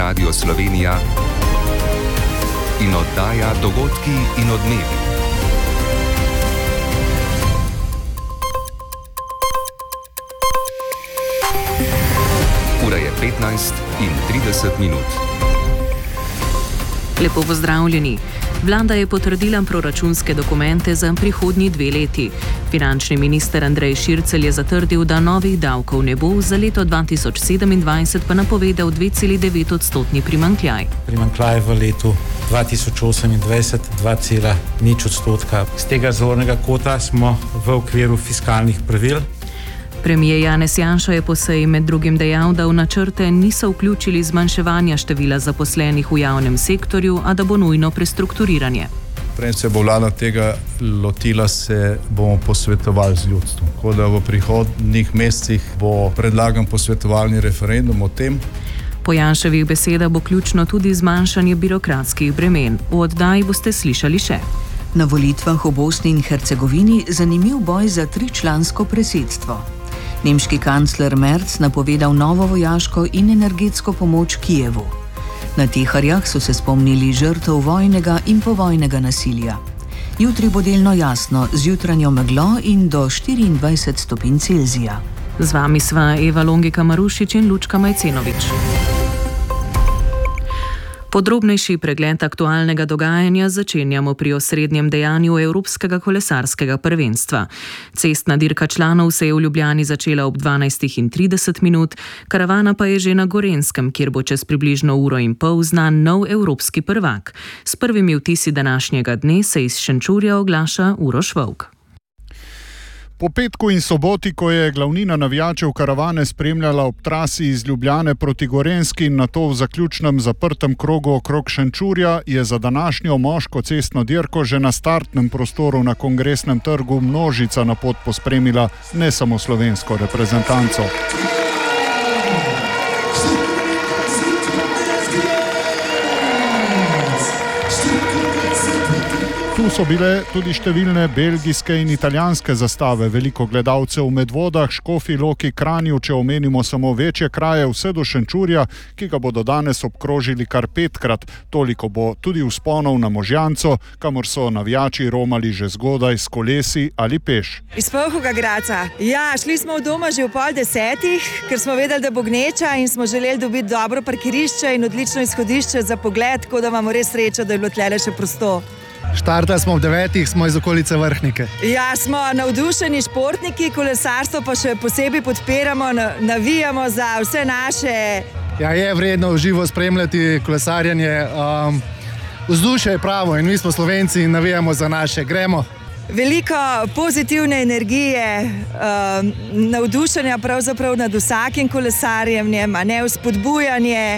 Radio Slovenija in oddaja Dogodki in odmevi. Ura je 15:30. Lepo pozdravljeni. Vlada je potrdila proračunske dokumente za prihodnji 2 leti. Finančni minister Andrej Šircelj je zatrdil, da novih davkov ne bo, za leto 2027 pa napovedal 2,9% primanjkljaj. Primanjkljaj v letu 2028 2,0%. Z tega zornega kota smo v okviru fiskalnih pravil. Premijer Janez Janša je po seji med drugim dejal, da v načrte niso vključili zmanjševanja števila zaposlenih v javnem sektorju, a da bo nujno prestrukturiranje. Preden se bo vlada tega lotila, se bomo posvetovali z ljudstvom. Tako da v prihodnjih mesecih bo predlagan posvetovalni referendum o tem. Po Janševih besedah bo ključno tudi zmanjšanje birokratskih bremen. V oddaji boste slišali še. Na volitvah v Bosni in Hercegovini zanimiv boj za 3-člansko predsedstvo. Nemški kancler Merz napovedal novo vojaško in energetsko pomoč Kijevu. Na Teharjah so se spomnili žrtev vojnega in povojnega nasilja. Jutri bo delno jasno, z jutranjo meglo in do 24 stopinj Celzija. Z vami sva Eva Longika Marušič in Lučka Majcenovič. Podrobnejši pregled aktualnega dogajanja začenjamo pri osrednjem dejanju Evropskega kolesarskega prvenstva. Cestna dirka članov se je v Ljubljani začela ob 12:30, karavana pa je že na Gorenjskem, kjer bo čez približno uro in pol znan nov evropski prvak. S prvimi vtisi današnjega dne se iz Šenčurja oglaša Uroš Vovk. Po petku in soboti, ko je glavnina navijačev karavane spremljala ob trasi iz Ljubljane proti Gorenjski in nato v zaključnem zaprtem krogu okrog Šenčurja, je za današnjo moško cestno dirko že na startnem prostoru na Kongresnem trgu množica na pot pospremila ne samo slovensko reprezentanco. Tu so bile tudi številne belgijske in italijanske zastave, veliko gledalcev v Medvodah, Škofji Loki, Kranju, če omenimo samo večje kraje, vse do Šenčurja, ki ga bodo danes obkrožili kar 5-krat. Toliko bo tudi vzponov na Možjanco, kamor so navijači romali že zgodaj s kolesi ali peš. Iz Polhova Graca. Ja, šli smo v doma že ob 9:30, ker smo vedeli, da bo gneča in smo želeli dobiti dobro parkirišče in odlično izhodišče za pogled, tako da imamo res srečo, da je bilo tlele še prosto. Štartali smo ob 9:00, smo iz okolice Vrhnike. Ja, smo navdušeni športniki, kolesarstvo pa še posebej podpiramo, navijamo za vse naše. Ja, je vredno v živo spremljati kolesarjenje. Vzdušje je pravo in mi smo Slovenci in navijamo za naše. Gremo. Veliko pozitivne energije, navdušenja pravzaprav nad vsakim kolesarjenjem, a ne vzpodbujanje,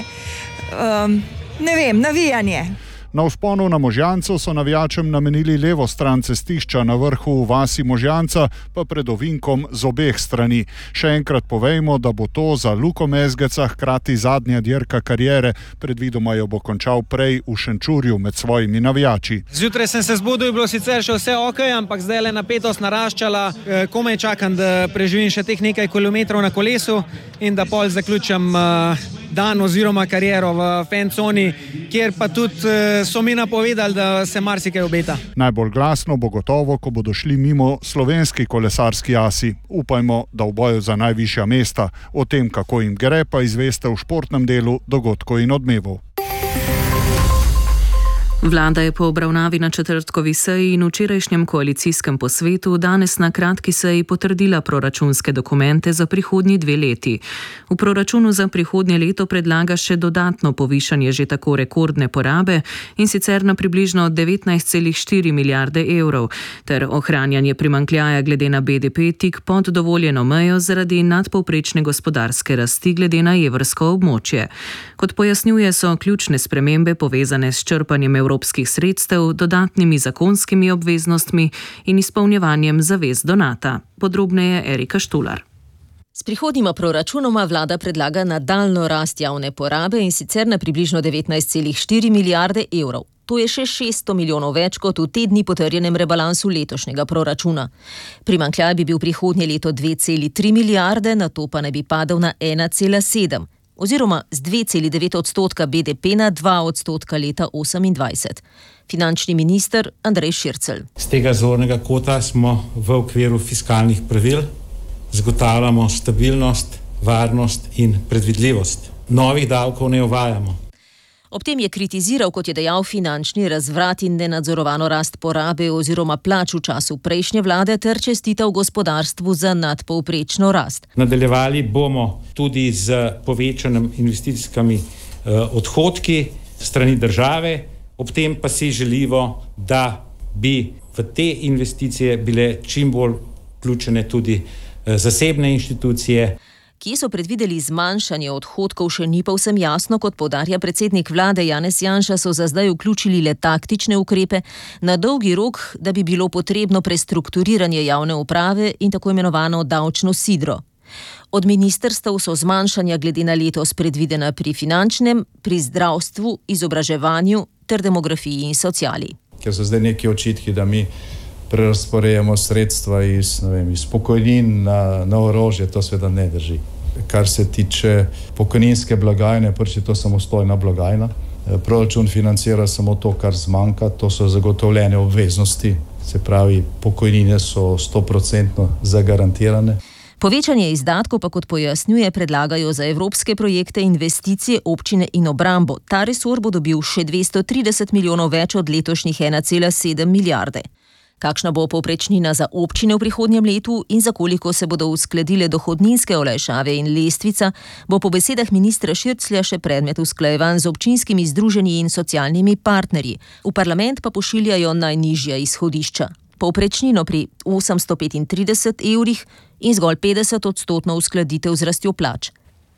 navijanje. Na vzponu na Možjanco so navijačem namenili levo stran cestišča, na vrhu v vasi Možjanca pa pred ovinkom z obeh strani. Še enkrat povejmo, da bo to za Luko Mezgeca hkrati zadnja dirka kariere, predvidoma jo bo končal prej v Šenčurju med svojimi navijači. Zjutraj sem se zbudil, je bilo sicer še vse okej, ampak zdaj le napetost naraščala, komaj čakam, da preživim še teh nekaj kilometrov na kolesu in da pol zaključim dan oziroma kariero v fanconi, kjer pa tudi so mi napovedali, da se marsikaj obeta. Najbolj glasno bo gotovo, ko bodo šli mimo slovenski kolesarski asi. Upajmo, da v boju za najvišja mesta. O tem, kako jim gre, pa izveste v športnem delu dogodkov in odmevov. Vlada je po obravnavi na četrtkovi seji in včerajšnjem koalicijskem posvetu danes na kratki seji potrdila proračunske dokumente za prihodnji 2 leti. V proračunu za prihodnje leto predlaga še dodatno povišanje že tako rekordne porabe, in sicer na približno 19,4 milijarde evrov, ter ohranjanje primanjkljaja glede na BDP tik pod dovoljeno mejo zaradi nadpovprečne gospodarske rasti glede na evrsko območje. Kot pojasnjuje, so ključne spremembe povezane s črpanjem evropskih sredstev, dodatnimi zakonskimi obveznostmi in izpolnjevanjem zavez do NATO. Podrobneje Erika Štular. S prihodnjima proračunoma vlada predlaga nadaljnjo rast javne porabe, in sicer na približno 19,4 milijarde evrov. To je še 600 milijonov več kot v te dni potrjenem rebalansu letošnjega proračuna. Primanjkljaj bi bil prihodnje leto 2,3 milijarde, nato pa ne bi padel na 1,7. oziroma z 2,9% BDP na 2% leta 2028. Finančni minister Andrej Šircelj. Z tega zornega kota smo v okviru fiskalnih pravil zagotavljamo stabilnost, varnost in predvidljivost. Novih davkov ne uvajamo. Ob tem je kritiziral, kot je dejal, finančni razvrat in nenadzorovano rast porabe oziroma plač v času prejšnje vlade ter čestital gospodarstvu za nadpovprečno rast. Nadaljevali bomo tudi z povečanim investicijskimi odhodki strani države, ob tem pa si želimo, da bi v te investicije bile čim bolj vključene tudi zasebne inštitucije. Kje so predvideli zmanjšanje odhodkov, še ni povsem jasno, kot poudarja predsednik vlade Janez Janša, so za zdaj vključili le taktične ukrepe na dolgi rok, da bi bilo potrebno prestrukturiranje javne uprave in tako imenovano davčno sidro. Od ministrstev so zmanjšanja glede na letos predvidena pri finančnem, pri zdravstvu, izobraževanju ter demografiji in sociali. Ker so zdaj neki očitki, da mi prerazporejamo sredstva iz pokojnin na orožje, to seveda ne drži. Kar se tiče pokojninske blagajne, prvič je to samostojna blagajna. Proračun financira samo to, kar zmanjka, to so zagotovljene obveznosti, se pravi, pokojnine so 100% zagarantirane. Povečanje izdatkov pa, kot pojasnjuje, predlagajo za evropske projekte, investicije, občine in obrambo. Ta resor bo dobil še 230 milijonov več od letošnjih 1,7 milijarde. Kakšna bo povprečnina za občine v prihodnjem letu in za koliko se bodo uskladile dohodninske olajšave in lestvica, bo po besedah ministra Širclja še predmet usklajevanj z občinskimi združenji in socialnimi partnerji. V parlament pa pošiljajo najnižja izhodišča. Povprečnino pri 835 evrih in zgolj 50% uskladitev z rastjo plač.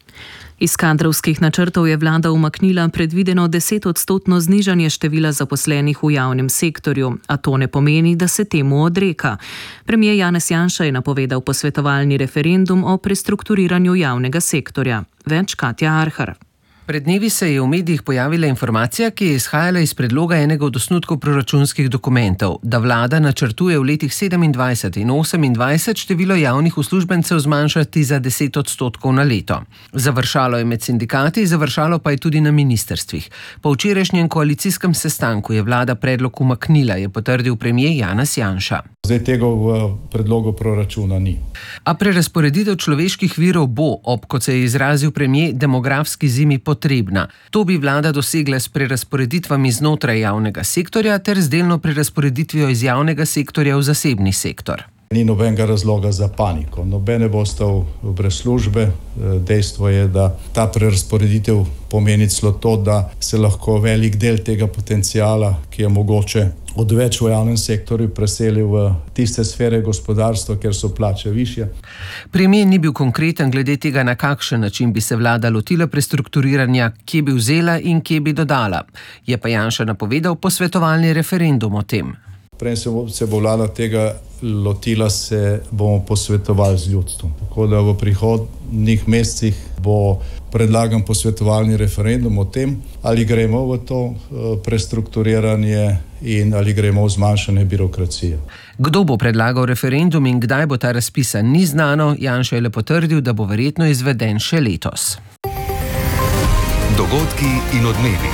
Iz kadrovskih načrtov je vlada umaknila predvideno 10% znižanje števila zaposlenih v javnem sektorju, a to ne pomeni, da se temu odreka. Premier Janez Janša je napovedal posvetovalni referendum o prestrukturiranju javnega sektorja. Več Katja Arhar. Pred dnevi se je v medijih pojavila informacija, ki je izhajala iz predloga enega od osnutkov proračunskih dokumentov, da vlada načrtuje v letih 27 in 28 število javnih uslužbencev zmanjšati za 10% na leto. Završalo je med sindikati, završalo pa je tudi na ministrstvih. Po včerajšnjem koalicijskem sestanku je vlada predlog umaknila, je potrdil premier Janez Janša. Zdaj tega v predlogu proračuna ni. A prerazporeditev človeških virov bo, kot se je izrazil premier, demografski zimi potrebna. To bi vlada dosegla s prerazporeditvami znotraj javnega sektorja ter z delno prerazporeditvijo iz javnega sektorja v zasebni sektor. Ni nobenega razloga za paniko. Nobene bo ostal brez službe. Dejstvo je, da ta prerazporeditev pomeni celo to, da se lahko velik del tega potencijala, ki je mogoče odveč v javnem sektorju, preseli v tiste sfere gospodarstva, kjer so plače višje. Premier ni bil konkreten glede tega, na kakšen način bi se vlada lotila prestrukturiranja, kje bi vzela in kje bi dodala. Je pa Janša napovedal posvetovalni referendum o tem. Prej se bo vlada tega lotila, se bomo posvetovali z ljudstvom. Tako da v prihodnjih mesecih bo predlagan posvetovalni referendum o tem, ali gremo v to prestrukturiranje in ali gremo v zmanjšanje birokracije. Kdo bo predlagal referendum in kdaj bo ta razpisan, ni znano. Janša je le potrdil, da bo verjetno izveden še letos. Dogodki in odmevi.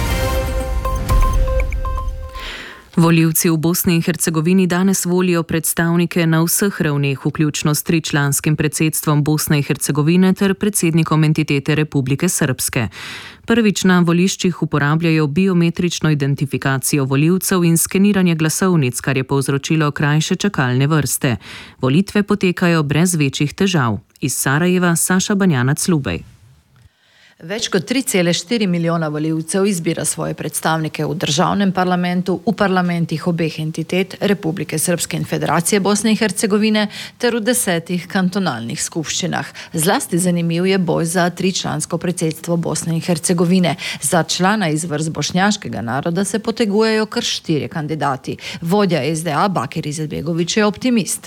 Volivci v Bosni in Hercegovini danes volijo predstavnike na vseh ravneh, vključno s tričlanskim predsedstvom Bosne in Hercegovine ter predsednikom entitete Republike Srpske. Prvič na voliščih uporabljajo biometrično identifikacijo volivcev in skeniranje glasovnic, kar je povzročilo krajše čakalne vrste. Volitve potekajo brez večjih težav. Iz Sarajeva Saša Banjanac-Lubej. Več kot 3,4 milijona volivcev izbira svoje predstavnike v državnem parlamentu, v parlamentih obeh entitet Republike Srpske in Federacije Bosne in Hercegovine ter v 10 kantonalnih skupščinah. Zlasti zanimiv je boj za tričlansko predsedstvo Bosne in Hercegovine. Za člana iz vrst bošnjaškega naroda se potegujejo kar 4 kandidati. Vodja SDA Bakir Izetbegović je optimist.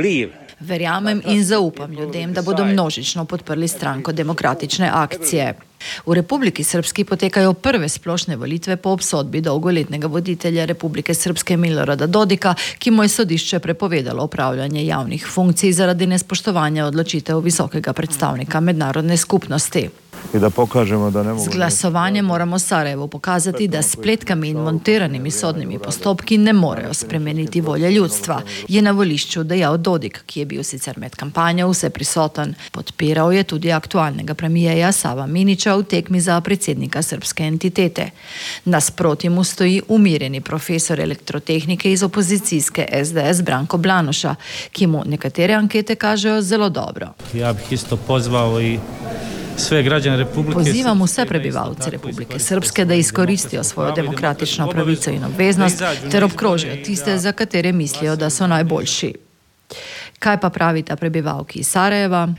Verjamem in zaupam ljudem, da bodo množično podprli stranko Demokratične akcije. V Republiki Srpski potekajo prve splošne volitve po obsodbi dolgoletnega voditelja Republike Srpske Milorada Dodika, ki mu je sodišče prepovedalo opravljanje javnih funkcij zaradi nespoštovanja odločitev visokega predstavnika mednarodne skupnosti. Z glasovanjem moramo Sarajevu pokazati, da s spletkami in montiranimi sodnimi postopki ne morejo spremeniti volje ljudstva, je na volišču dejal Dodik, ki je bil sicer med kampanjo vseprisoten. Podpiral je tudi aktualnega premijeja Sava Minića v tekmi za predsednika srpske entitete. Nasproti mu stoji umirjeni profesor elektrotehnike iz opozicijske SDS Branko Blanoša, ki mu nekatere ankete kažejo zelo dobro. Ja bih isto pozval i sve građane Republike Srpske. Pozivam vse prebivalce Republike Srpske, da izkoristijo svojo demokratično pravico in obveznost ter obkrožijo tiste, za katere mislijo, da so najboljši. Kaj pa pravita prebivalki iz Sarajeva?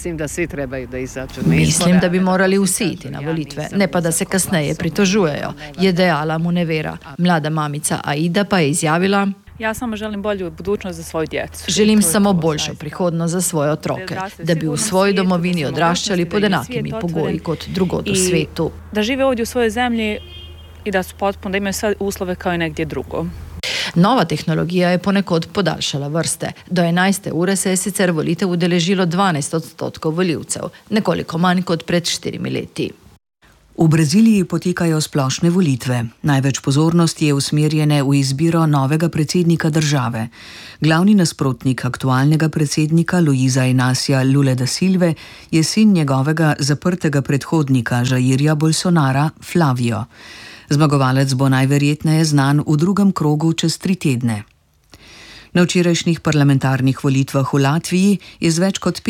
Mislim, da bi morali vsi iti na volitve, ne pa da se kasneje pritožujejo, je dejala Munevera. Mlada mamica Aida pa je izjavila: Ja samo želim bolju budućnost za svoju djecu. Želim samo boljšo prihodnost za svoje otroke, da bi v svoji domovini odraščali pod enakimi pogoji kot drugod u svetu. Da žive ovdje u svojoj zemlji i da su potpuno, da imaju sve uslove kao i negdje drugo. Nova tehnologija je ponekod podaljšala vrste. Do 11. ure se je sicer volitev udeležilo 12% voljivcev, nekoliko manj kot pred 4 leti. V Braziliji potekajo splošne volitve. Največ pozornosti je usmerjene v izbiro novega predsednika države. Glavni nasprotnik aktualnega predsednika Luiza Inácia Lule da Silve je sin njegovega zaprtega predhodnika Jairja Bolsonara, Flavio. Zmagovalec bo najverjetneje znan v drugem krogu čez 3 tedne. Na včerajšnjih parlamentarnih volitvah v Latviji je z več kot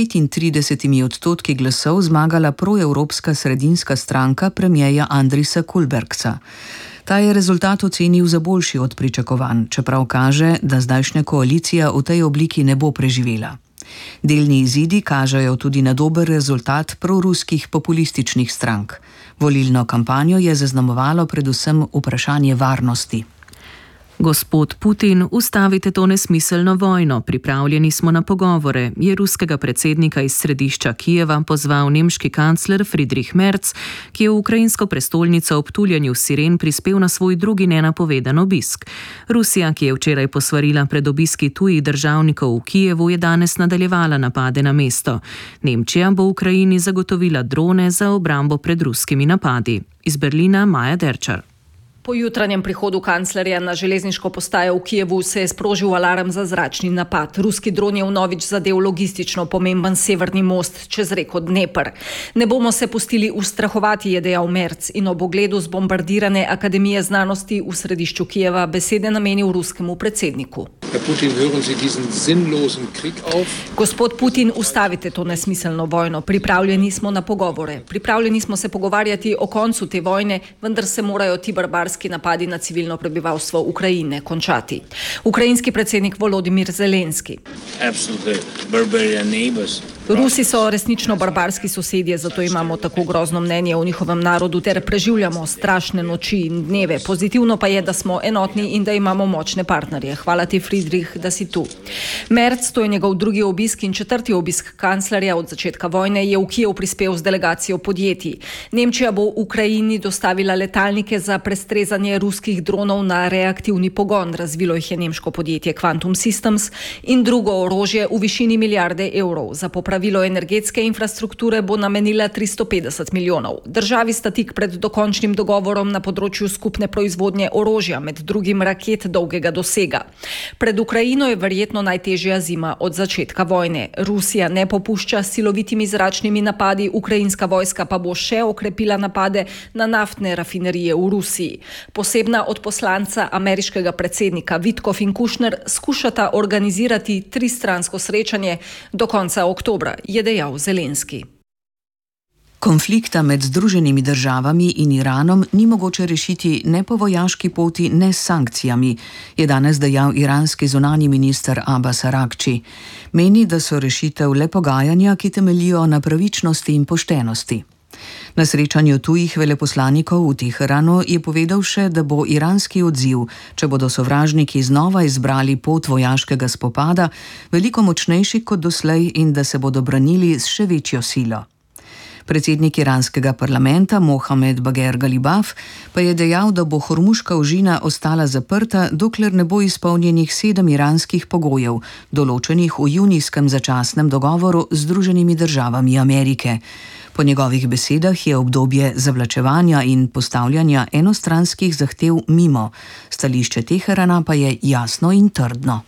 35% glasov zmagala proevropska sredinska stranka premijeja Andrisa Kulbergsa. Ta je rezultat ocenil za boljši od pričakovanj, čeprav kaže, da zdajšnja koalicija v tej obliki ne bo preživela. Delni izidi kažejo tudi na dober rezultat proruskih populističnih strank. Volilno kampanjo je zaznamovalo predvsem vprašanje varnosti. Gospod Putin, ustavite to nesmiselno vojno, pripravljeni smo na pogovore, je ruskega predsednika iz središča Kijeva pozval nemški kancler Friedrich Merz, ki je v ukrajinsko prestolnico ob tuljanju siren prispel na svoj drugi nenapovedan obisk. Rusija, ki je včeraj posvarila pred obiski tujih državnikov v Kijevu, je danes nadaljevala napade na mesto. Nemčija bo Ukrajini zagotovila drone za obrambo pred ruskimi napadi. Iz Berlina Maja Derčar. Po jutranjem prihodu kanclerja na železniško postajo v Kijevu se je sprožil alarm za zračni napad. Ruski dron je vnovič zadel logistično pomemben severni most čez reko Dnepr. Ne bomo se pustili ustrahovati, je dejal Merz in ob ogledu zbombardirane Akademije znanosti v središču Kijeva besede namenil ruskemu predsedniku. Gospod Putin, ustavite to nesmiselno vojno. Pripravljeni smo na pogovore. Pripravljeni smo se pogovarjati o koncu te vojne, vendar se morajo ti barbarski napadi na civilno prebivalstvo Ukrajine končati. Ukrajinski predsednik Volodimir Zelenski. Rusi so resnično barbarski sosedje, zato imamo tako grozno mnenje o njihovem narodu ter preživljamo strašne noči in dneve. Pozitivno pa je, da smo enotni in da imamo močne partnerje. Hvala ti, Friedrich, da si tu. Merz, to je njegov drugi obisk in četrti obisk kanclerja od začetka vojne, je v Kijev prispel z delegacijo podjetij. Nemčija bo Ukrajini dostavila letalnike za prestrezanje ruskih dronov na reaktivni pogon. Razvilo jih je nemško podjetje Quantum Systems in drugo orožje v višini milijarde evrov. Za popravilo energetske infrastrukture bo namenila 350 milijonov. Državi sta tik pred dokončnim dogovorom na področju skupne proizvodnje orožja, med drugim raket dolgega dosega. Pred Ukrajino je verjetno najtežja zima od začetka vojne. Rusija ne popušča s silovitimi zračnimi napadi, ukrajinska vojska pa bo še okrepila napade na naftne rafinerije v Rusiji. Posebna odposlanca ameriškega predsednika Witkoff in Kushner skušata organizirati tristransko srečanje do konca oktobra, je dejal Zelenski. Konflikta med Združenimi državami in Iranom ni mogoče rešiti ne po vojaški poti, ne s sankcijami, je danes dejal iranski zunanji minister Abbas Araghči. Meni, da so rešitev le pogajanja, ki temeljijo na pravičnosti in poštenosti. Na srečanju tujih veleposlanikov v Teheranu je povedal še, da bo iranski odziv, če bodo sovražniki znova izbrali pot vojaškega spopada, veliko močnejši kot doslej in da se bodo branili s še večjo silo. Predsednik iranskega parlamenta Mohamed Bagher Galibaf pa je dejal, da bo Hormuška ožina ostala zaprta, dokler ne bo izpolnjenih 7 iranskih pogojev, določenih v junijskem začasnem dogovoru z Združenimi državami Amerike. Po njegovih besedah je obdobje zavlačevanja in postavljanja enostranskih zahtev mimo. Stališče Teherana pa je jasno in trdno.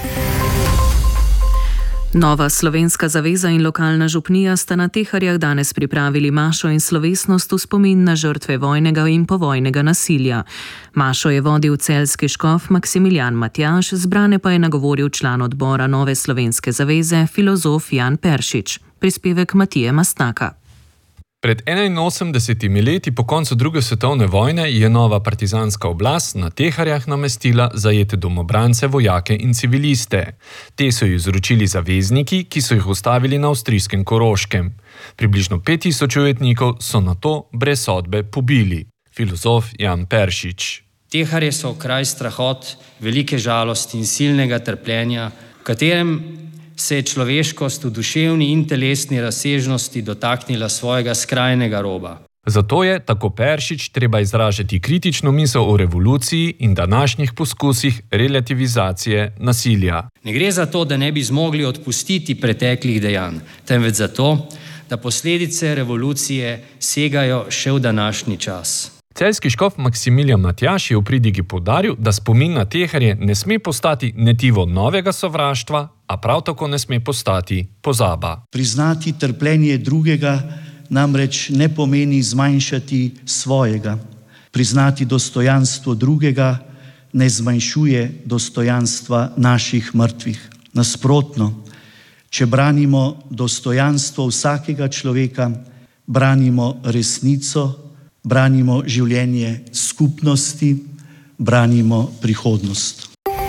Nova Slovenska zaveza in lokalna župnija sta na Teharjah danes pripravili mašo in slovesnost v spomin na žrtve vojnega in povojnega nasilja. Mašo je vodil celjski škof Maksimilijan Matjaž, zbrane pa je nagovoril član odbora Nove Slovenske zaveze, filozof Jan Peršič. Prispevek Matije Mastnaka. Pred 81 leti po koncu druge svetovne vojne je nova partizanska oblast na Teharjah namestila zajete domobrance, vojake in civiliste. Te so jih izročili zavezniki, ki so jih ustavili na avstrijskem Koroškem. Približno 5000 ujetnikov so nato brez sodbe pobili. Filozof Jan Peršič. Teharje so kraj strahot, velike žalosti in silnega trpljenja, v katerem se je človeškost v duševni in telesni razsežnosti dotaknila svojega skrajnega roba. Zato je, tako Peršič, treba izražati kritično misel o revoluciji in današnjih poskusih relativizacije nasilja. Ne gre za to, da ne bi zmogli odpustiti preteklih dejanj, temveč za to, da posledice revolucije segajo še v današnji čas. Celjski škof Maksimilijan Matjaž je v pridigi poudaril, da spomin na Teharje ne sme postati netivo novega sovraštva, a prav tako ne sme postati pozaba. Priznati trpljenje drugega namreč ne pomeni zmanjšati svojega. Priznati dostojanstvo drugega ne zmanjšuje dostojanstva naših mrtvih. Nasprotno, če branimo dostojanstvo vsakega človeka, branimo resnico, branimo življenje skupnosti, branimo prihodnost.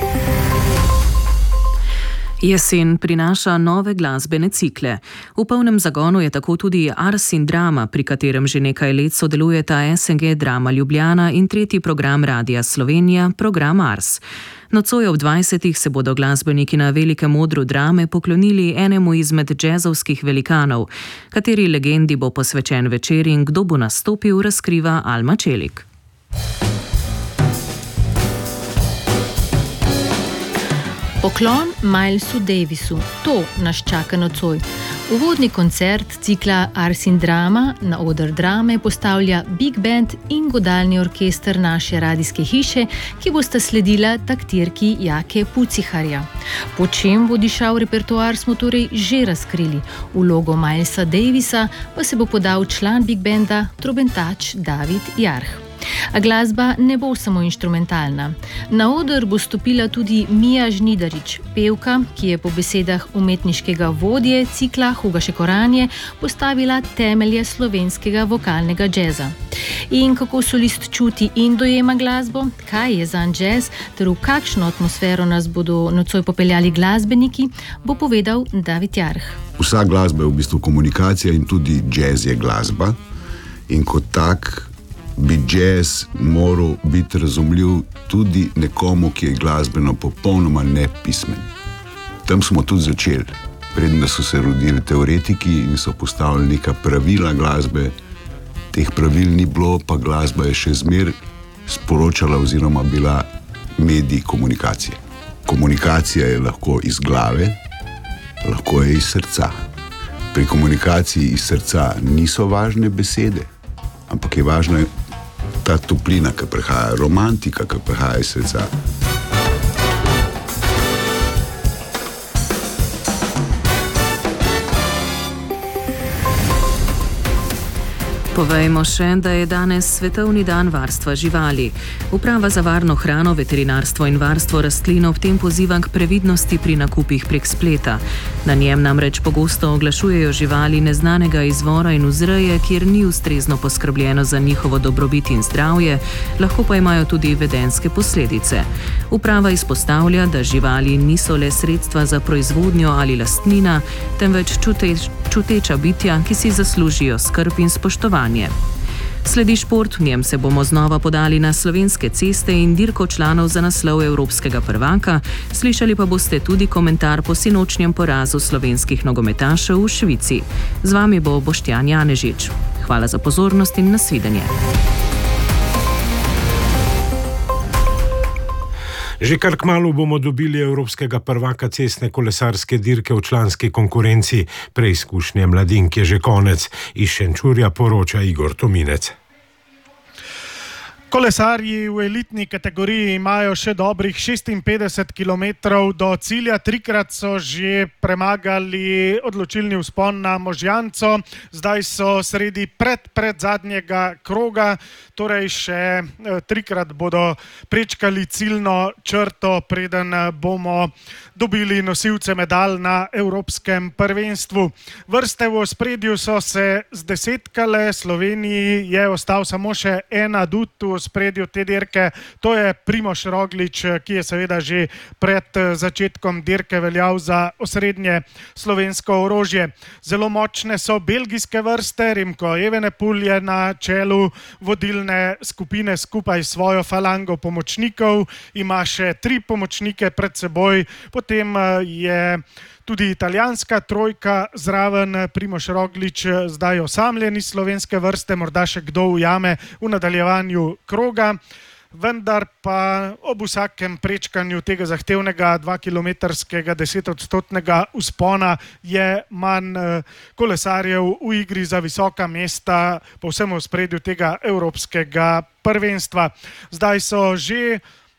Jesen prinaša nove glasbene cikle. V polnem zagonu je tako tudi Ars in Drama, pri katerem že nekaj let sodelujeta SNG Drama Ljubljana in tretji program Radia Slovenija, program Ars. Nocoj ob 20. se bodo glasbeniki na velikem odru Drame poklonili enemu izmed džezovskih velikanov. Kateri legendi bo posvečen večer in kdo bo nastopil, razkriva Alma Čelik. Poklon Milesu Davisu. To nas čaka nocoj. Uvodni koncert cikla Ars in Drama na oder Drame postavlja Big Band in godalni orkester naše radijske hiše, ki bosta sledila taktirki Jake Puciharja. Po čem bo dišal repertoar, smo torej že razkrili. Vlogo Milesa Davisa pa se bo podal član Big Banda, trobentač David Jarh. A glasba ne bo samo inštrumentalna. Na oder bo stopila tudi Mija Žnidarič, pevka, ki je po besedah umetniškega vodje cikla Huga Šekoranje postavila temelje slovenskega vokalnega džeza. In kako solist čuti in dojema glasbo, kaj je zanj džez, ter v kakšno atmosfero nas bodo nocoj popeljali glasbeniki, bo povedal David Jarh. Vsa glasba je v bistvu komunikacija in tudi džez je glasba. In kot tak bi džez moral biti razumljiv tudi nekomu, ki je glasbeno popolnoma nepismen. Tam smo tudi začeli. Preden so se rodili teoretiki in so postavili neka pravila glasbe, teh pravil ni bilo, pa glasba je še zmeraj sporočala oziroma bila medij komunikacije. Komunikacija je lahko iz glave, lahko je iz srca. Pri komunikaciji iz srca niso važne besede, ampak je važna ta toplina, ki prihaja, romantika, ki prihaja iz srca. Povejmo še, da je danes Svetovni dan varstva živali. Uprava za varno hrano, veterinarstvo in varstvo rastlin ob tem poziva k previdnosti pri nakupih prek spleta. Na njem namreč pogosto oglašujejo živali neznanega izvora in vzreje, kjer ni ustrezno poskrbljeno za njihovo dobrobit in zdravje, lahko pa imajo tudi vedenjske posledice. Uprava izpostavlja, da živali niso le sredstva za proizvodnjo ali lastnina, temveč čuteča bitja, ki si zaslužijo skrb in spoštovanje. Sledi šport, v njem se bomo znova podali na slovenske ceste in dirko članov za naslov evropskega prvaka. Slišali pa boste tudi komentar po sinočnjem porazu slovenskih nogometašev v Švici. Z vami bo Boštjan Janežič. Hvala za pozornost in nasvidenje. Že kar kmalu bomo dobili evropskega prvaka cestne kolesarske dirke v članski konkurenci. Preizkušnje mladink je že konec. Iz Šenčurja poroča Igor Tominec. Kolesarji v elitni kategoriji imajo še dobrih 56 km do cilja. Trikrat so že premagali odločilni vzpon na Možjanco. Zdaj so sredi predzadnjega kroga, torej še trikrat bodo prečkali ciljno črto, preden bomo dobili nosilce medalj na Evropskem prvenstvu. Vrste v ospredju so se zdesetkale, Sloveniji je ostal samo še en adut v ospredju te dirke, to je Primož Roglič, ki je seveda že pred začetkom dirke veljal za osrednje slovensko orožje. Zelo močne so belgijske vrste, Remco Evenepoel je na čelu vodilne skupine skupaj s svojo falango pomočnikov, ima še 3 pomočnike pred seboj, potem je tudi italijanska trojka zraven, Primož Roglič zdaj osamljeni slovenske vrste, morda še kdo ujame v nadaljevanju kroga, vendar pa ob vsakem prečkanju tega zahtevnega 2-kilometrskega 10-odstotnega vzpona je manj kolesarjev v igri za visoka mesta, povsem v ospredju tega evropskega prvenstva. Zdaj so že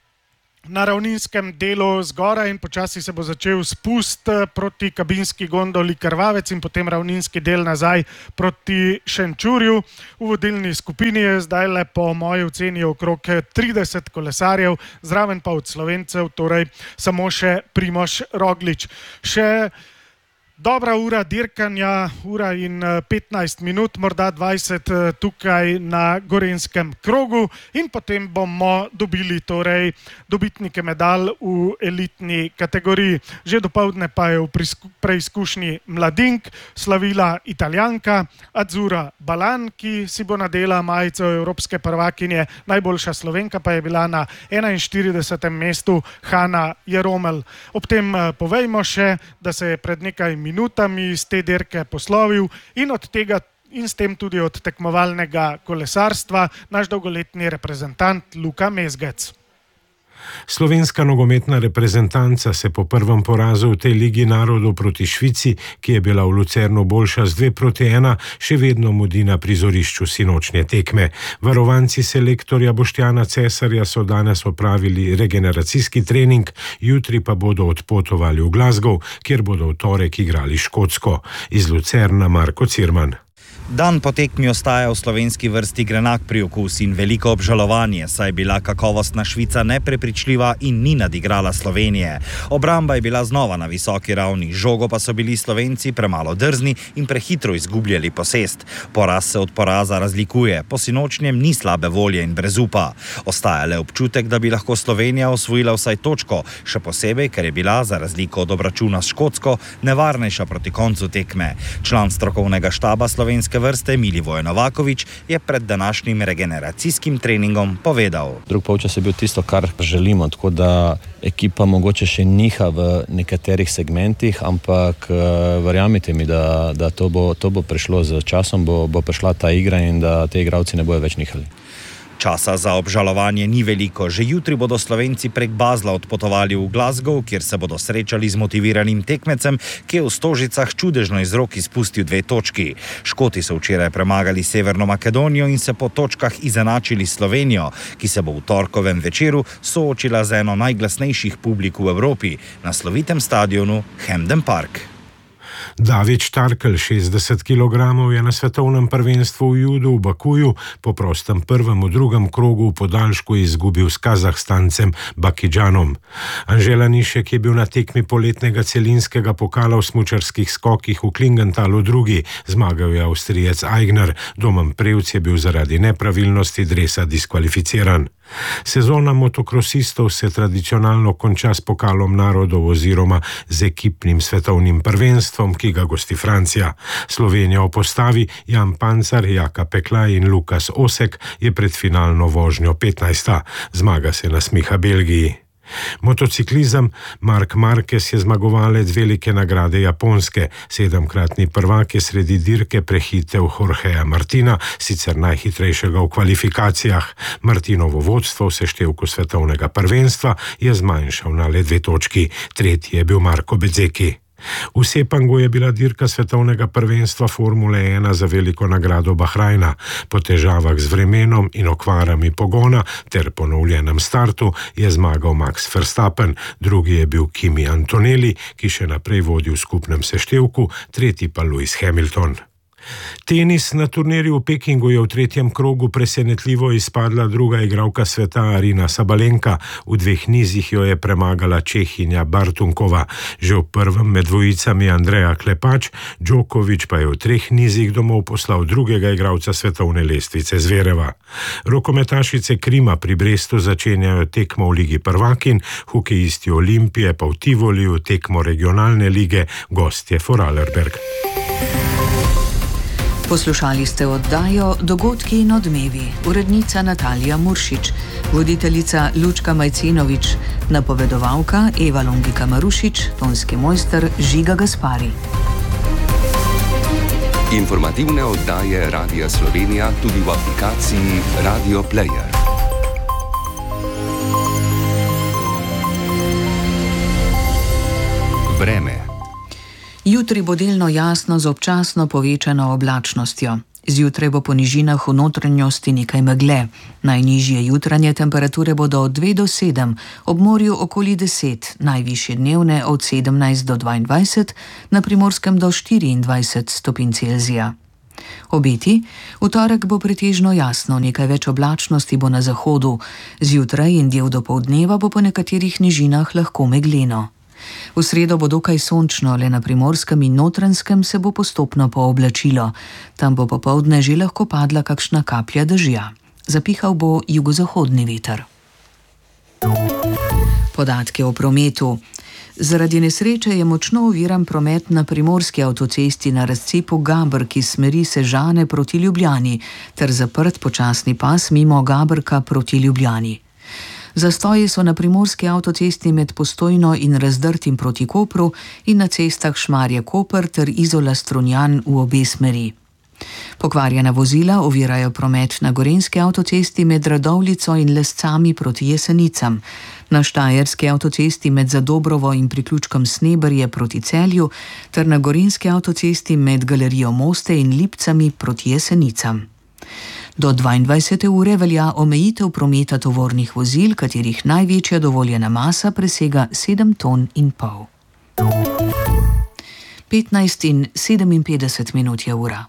na ravninskem delu zgoraj in počasi se bo začel spust proti kabinski gondoli Krvavec in potem ravninski del nazaj proti Šenčurju. V vodilni skupini je zdaj le po moji oceni okrog 30 kolesarjev, zraven pa od Slovencev, torej samo še Primož Roglič. Še dobra ura dirkanja, ura in 15 minut, morda 20 tukaj na Gorenjskem krogu in potem bomo dobili torej dobitnike medalj v elitni kategoriji. Že dopoldne pa je v preizkušnji mladink slavila Italijanka Azzurra Balan, ki si bo nadela majico evropske prvakinje, najboljša Slovenka pa je bila na 41. mestu Hanna Jeromel. Ob tem povejmo še, da se je pred nekaj minutami iz te dirke poslovil in od tega in s tem tudi od tekmovalnega kolesarstva naš dolgoletni reprezentant Luka Mezgec. Slovenska nogometna reprezentanca se po prvem porazu v tej Ligi narodov proti Švici, ki je bila v Lucernu boljša z 2-1, še vedno mudi na prizorišču sinočnje tekme. Varovanci selektorja Boštjana Cesarja so danes opravili regeneracijski trening, jutri pa bodo odpotovali v Glasgow, kjer bodo v torek igrali Škotsko. Iz Lucerna Marko Cirman. Dan po tekmi ostaja v slovenski vrsti grenak priokus in veliko obžalovanje, saj je bila kakovostna Švica neprepričljiva in ni nadigrala Slovenije. Obramba je bila znova na visoki ravni, žogo pa so bili Slovenci premalo drzni in prehitro izgubljali posest. Poraz se od poraza razlikuje, po sinočnjem ni slabe volje in brezupa. Ostaja le občutek, da bi lahko Slovenija osvojila vsaj točko, še posebej, ker je bila, za razliko od obračuna s Škotsko, nevarnejša proti koncu tekme. Član strokovnega štaba slovenske vrste Milivoje Novaković je pred današnjim regeneracijskim treningom povedal. Drug polčas je bil tisto, kar želimo, tako da ekipa mogoče še niha v nekaterih segmentih, ampak verjamite mi, da to bo prišlo z časom, bo prišla ta igra in da te igralci ne bojo več nihali. Časa za obžalovanje ni veliko. Že jutri bodo Slovenci prek Basla odpotovali v Glasgow, kjer se bodo srečali z motiviranim tekmecem, ki je v Stožicah čudežno iz rok izpustil 2 točki. Škoti so včeraj premagali Severno Makedonijo in se po točkah izenačili s Slovenijo, ki se bo v torkovem večeru soočila z eno najglasnejših publik v Evropi na slovitem stadionu Hampden Park. David Štarkel, 60 kg, je na svetovnem prvenstvu v judu v Bakuju po prostem prvem v drugem krogu v podaljšku izgubil s Kazahstancem Bakidžanom. Anžela Nišek je bil na tekmi poletnega celinskega pokala v smučarskih skokih v Klingentalu drugi, zmagal je Avstrijec Aigner, Domen Prevc je bil zaradi nepravilnosti dresa diskvalificiran. Sezona motokrosistov se tradicionalno konča s pokalom narodov oziroma z ekipnim svetovnim prvenstvom, ki ga gosti Francija. Slovenija v postavi Jan Pancar, Jaka Peklaj in Lukas Osek je pred finalno vožnjo 15. Zmaga se nasmiha Belgiji. Motociklizem. Marc Marquez je zmagovalec velike nagrade Japonske. 7-kratni prvak je sredi dirke prehitel Jorgeja Martina, sicer najhitrejšega v kvalifikacijah. Martinovo vodstvo v seštevku svetovnega prvenstva je zmanjšal na le 2 točki. Tretji je bil Marko Bezzecchi. V Sepangu je bila dirka svetovnega prvenstva Formule 1 za veliko nagrado Bahrajna. Po težavah z vremenom in okvarami pogona ter ponovljenem startu je zmagal Max Verstappen, drugi je bil Kimi Antonelli, ki še naprej vodi v skupnem seštevku, tretji pa Lewis Hamilton. Tenis. Na turnirju v Pekingu je v 3. krogu presenetljivo izpadla druga igralka sveta Arina Sabalenka. V 2 nizih jo je premagala Čehinja Bartunkova. Že v prvem med dvojicami Andreja Klepač, Djokovic pa je v 3 nizih domov poslal drugega igralca svetovne lestvice Zvereva. Rokometašice Krima pri Brestu začenjajo tekmo v Ligi prvakinj, hokejisti Olimpije pa v Tivoliju tekmo regionalne lige, gost je Vorarlberg. Poslušali ste oddajo Dogodki in odmevi, urednica Natalija Muršič, voditeljica Lučka Majcenovič, napovedovalka Eva Longika Marušič, tonski mojster Žiga Gaspari. Informativne oddaje Radia Slovenija tudi v aplikaciji Radio Player. Vreme. Jutri bo delno jasno z občasno povečano oblačnostjo. Zjutraj bo po nižinah v notranjosti nekaj megle. Najnižje jutranje temperature bodo od 2 do 7, ob morju okoli 10, najvišje dnevne od 17 do 22, na Primorskem do 24 stopinj Celzija. Obeti. V torek bo pretežno jasno, nekaj več oblačnosti bo na zahodu. Zjutraj in del dopoldneva bo po nekaterih nižinah lahko megleno. V sredo bo dokaj sončno, le na Primorskem in Notranjskem se bo postopno pooblačilo. Tam bo popoldne že lahko padla kakšna kaplja dežja. Zapihal bo jugozahodni veter. Podatke o prometu. Zaradi nesreče je močno oviran promet na primorski avtocesti na razcepu Gaber, ki smeri Sežane proti Ljubljani, ter zaprt počasni pas mimo Gabrka proti Ljubljani. Zastoji so na primorski avtocesti med Postojno in Razdrtim proti Kopru in na cestah Šmarje-Koper ter Izola-Strunjan v obe smeri. Pokvarjena vozila ovirajo promet na gorenjski avtocesti med Radovljico in Lescami proti Jesenicam, na štajerski avtocesti med Zadobrovo in priključkom Sneberje proti Celju ter na gorenjski avtocesti med Galerijo Moste in Lipcami proti Jesenicam. Do 22. ure velja omejitev prometa tovornih vozil, katerih največja dovoljena masa presega 7,5 ton. 15 in 57 minut je ura.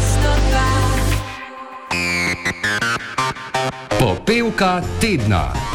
Popevka tedna.